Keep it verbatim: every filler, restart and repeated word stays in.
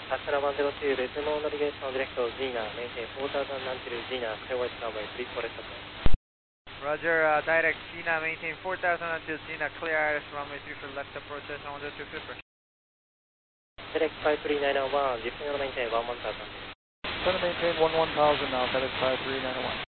Astra one zero two, resume navigation on direct to Gina, maintain four thousand until Gina, clearway runway, please correct us. Roger, uh, direct Gina, maintain four thousand until Gina, clear iris runway three for left approach, one zero two Clipper. Direct five three nine one, deeping on maintain one one thousand. Gonna maintain one one thousand now, FedEx five three nine one.